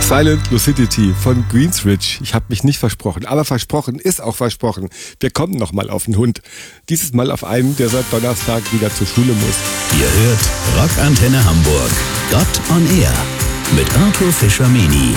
Silent Lucidity von Queensrÿche. Ich habe mich nicht versprochen, aber versprochen ist auch versprochen. Wir kommen nochmal auf den Hund. Dieses Mal auf einen, der seit Donnerstag wieder zur Schule muss. Ihr hört Rockantenne Hamburg. Gott on Air mit Arthur Fischer-Meni.